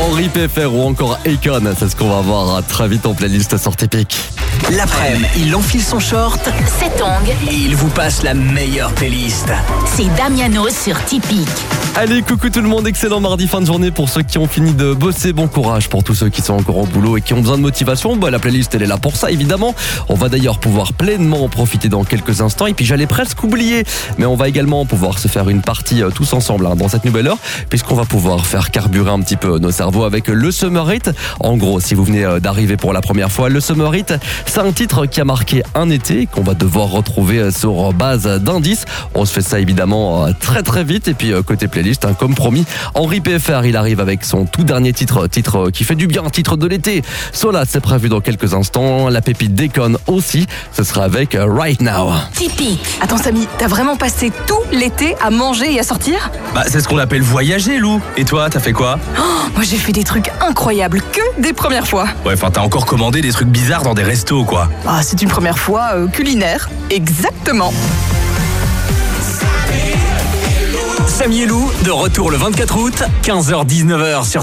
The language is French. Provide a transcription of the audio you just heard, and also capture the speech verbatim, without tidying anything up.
Henri P F R ou encore Akon. C'est ce qu'on va voir très vite en playlist sur Typique. L'après-midi, il enfile son short, ses tongs et il vous passe la meilleure playlist. C'est Damiano sur Typique. Allez, coucou tout le monde, excellent mardi fin de journée pour ceux qui ont fini de bosser. Bon courage pour tous ceux qui sont encore au boulot et qui ont besoin de motivation. Bah, la playlist, elle est là pour ça, évidemment. On va d'ailleurs pouvoir pleinement en profiter dans quelques instants. Et puis j'allais presque oublier, mais on va également pouvoir se faire une partie euh, tous ensemble hein, dans cette nouvelle heure, puisqu'on va pouvoir faire carburer un petit peu nos cerveaux avec le Summer Hit. En gros, si vous venez euh, d'arriver pour la première fois, le Summer Hit, c'est un titre qui a marqué un été, qu'on va devoir retrouver sur base d'indices. On se fait ça évidemment euh, très très vite. Et puis euh, côté playlist, hein, comme promis, Henri P F R, il arrive avec son tout dernier titre, titre qui fait du bien, titre de l'été. Sola, c'est prévu dans quelques instants. La pépite d'Akon aussi, ce sera avec Right Now. Typique. Attends Samy, t'as vraiment passé tout l'été à manger et à sortir? Bah c'est ce qu'on appelle voyager, Lou. Et toi, t'as fait quoi? Oh, moi j'ai fait des trucs incroyables, que des premières fois. Ouais, enfin t'as encore commandé des trucs bizarres dans des restos, quoi. Ah, c'est une première fois euh, culinaire, exactement. Samy et Lou, de retour le vingt-quatre août, quinze heures dix-neuf heures sur